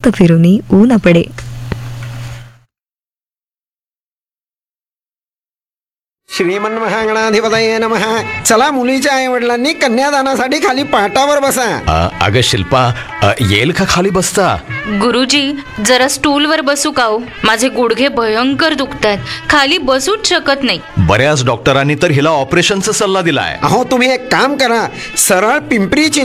जास्त फिरूनही ऊन पडे. श्रीमन्महागणाधिपतये नमः. चला, मुलीच्या आई वडिलांनी कन्यादानासाठी खाली पाटावर बसा. अगं शिल्पा, येईल का खाली बसता? गुरुजी, जरा स्टूलवर बसू का हो? माझे गुडघे भयंकर दुखतायत, खाली बसूच शकत नाही. बऱ्याच डॉक्टरांनी तर हिला ऑपरेशनचा सल्ला दिलाय. अहो, तुम्ही एक काम करा, सरळ पिंपरी